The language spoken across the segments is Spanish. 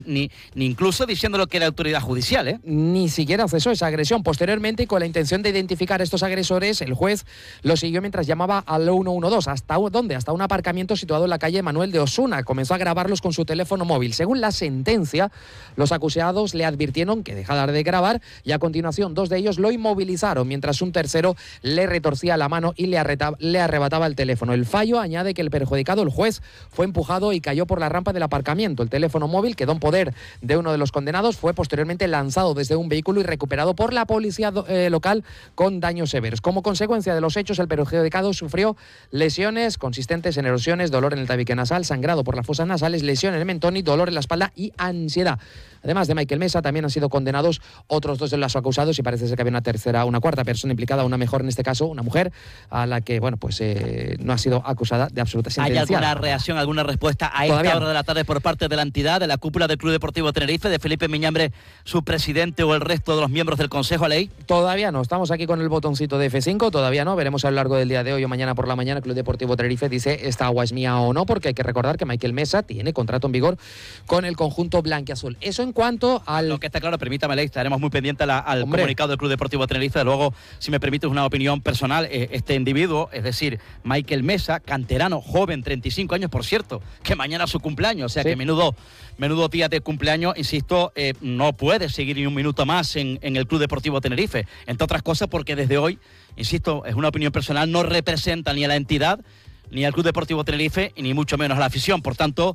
ni incluso diciendo lo que era autoridad judicial, ¿eh? Ni siquiera cesó esa agresión. Posteriormente, y con la intención de identificar a estos agresores, el juez lo siguió mientras llamaba al 112. ¿Hasta dónde? Hasta un aparcamiento situado en la calle Manuel de Osuna. Comenzó a grabarlos con su teléfono móvil. Según la sentencia, los acusados le advirtieron que dejara de grabar y a continuación 2 de ellos lo inmovilizaron, mientras un tercero le retorcía la mano y le arrebataba el teléfono. El fallo añade que el perjudicado, el juez, fue empujado y cayó por la rampa del aparcamiento. El teléfono móvil quedó en poder de uno de los condenados, fue posteriormente lanzado desde un vehículo y recuperado por la policía local con daños severos. Como consecuencia de los hechos, el perjudicado sufrió lesiones consistentes en erosiones, dolor en el tabique nasal, sangrado por las fosas nasales, lesión en el mentón y dolor en la espalda y ansiedad. Además de Michael Mesa, también han sido condenados otros 2 de los acusados y parece ser que había una cuarta persona implicada, una mejor en este caso, una mujer, a la que, no ha sido acusada de absoluta sentencia. ¿Hay alguna reacción, alguna respuesta a esta hora de la tarde por parte de la entidad, de la cúpula del Club Deportivo Tenerife, de Felipe Miñambre, su presidente o el resto de los miembros del Consejo, Alei? Todavía no, estamos aquí con el botoncito de F5, todavía no, veremos a lo largo del día de hoy o mañana por la mañana. El Club Deportivo Tenerife dice esta agua es mía o no, porque hay que recordar que Michael Mesa tiene contrato en vigor con el conjunto blanquiazul. Eso en cuanto al... Lo que está claro, permítame, Alei, estaremos muy pendientes al comunicado del Club Deportivo Tenerife. Luego, si me permites una opinión personal, este individuo, es decir, Michael Mesa, canterano, joven, 35 años, por cierto, que mañana es su cumpleaños, o sea, sí, que menudo día de cumpleaños, insisto, no puede seguir ni un minuto más en el Club Deportivo Tenerife, entre otras cosas porque desde hoy, insisto, es una opinión personal, no representa ni a la entidad, ni al Club Deportivo Tenerife, ni mucho menos a la afición. Por tanto,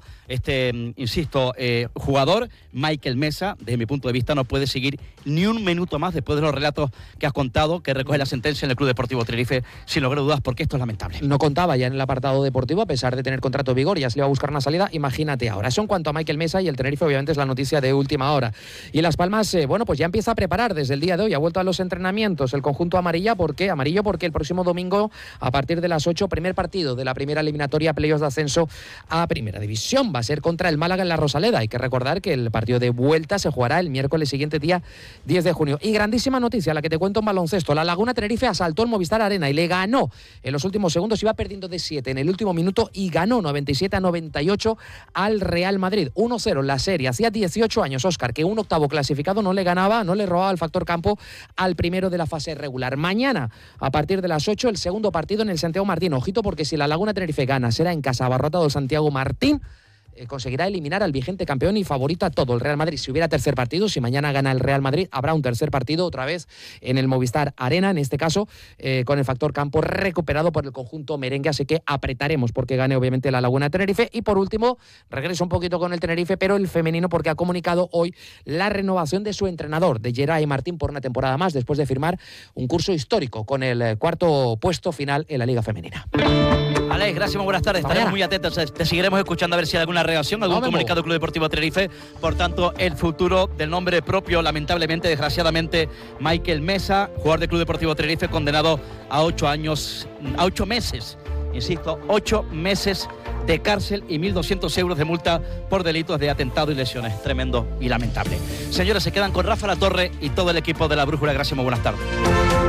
jugador, Michael Mesa, desde mi punto de vista, no puede seguir ni un minuto más después de los relatos que has contado, que recoge la sentencia en el Club Deportivo Tenerife, sin lugar a dudas, porque esto es lamentable. No contaba ya en el apartado deportivo, a pesar de tener contrato de vigor, ya se le va a buscar una salida, imagínate ahora. Eso en cuanto a Michael Mesa, y el Tenerife obviamente es la noticia de última hora. Y Las Palmas, pues ya empieza a preparar desde el día de hoy, ha vuelto a los entrenamientos el conjunto amarillo, porque el próximo domingo, a partir de las 8, primer partido de la primera eliminatoria playoffs de ascenso a Primera División. Va a ser contra el Málaga en la Rosaleda. Hay que recordar que el partido de vuelta se jugará el miércoles siguiente, día 10 de junio. Y grandísima noticia, la que te cuento en baloncesto. La Laguna Tenerife asaltó el Movistar Arena y le ganó en los últimos segundos. Iba perdiendo de 7 en el último minuto y ganó 97-98 al Real Madrid. 1-0 en la serie. Hacía 18 años, Óscar, que un octavo clasificado no le ganaba, no le robaba el factor campo al primero de la fase regular. Mañana, a partir de las 8, el segundo partido en el Santiago Martín. Ojito, porque si la Laguna Tenerife gana, será en casa, abarrotado Santiago Martín, conseguirá eliminar al vigente campeón y favorito a todo el Real Madrid. Si hubiera tercer partido, si mañana gana el Real Madrid, habrá un tercer partido otra vez en el Movistar Arena, en este caso con el factor campo recuperado por el conjunto merengue, así que apretaremos porque gane obviamente la Laguna Tenerife. Y por último, regreso un poquito con el Tenerife, pero el femenino, porque ha comunicado hoy la renovación de su entrenador, de Geray Martín, por una temporada más, después de firmar un curso histórico con el cuarto puesto final en la Liga Femenina. Alex, gracias, muy buenas tardes. Estaremos muy atentos, te seguiremos escuchando a ver si hay alguna reacción, algún comunicado del Club Deportivo Tenerife. Por tanto, el futuro del nombre propio, lamentablemente, desgraciadamente, Michael Mesa, jugador del Club Deportivo Tenerife, condenado a 8 meses, insisto, 8 meses de cárcel y 1.200 euros de multa por delitos de atentado y lesiones. Tremendo y lamentable. Señores, se quedan con Rafa Latorre y todo el equipo de La Brújula. Gracias, muy buenas tardes.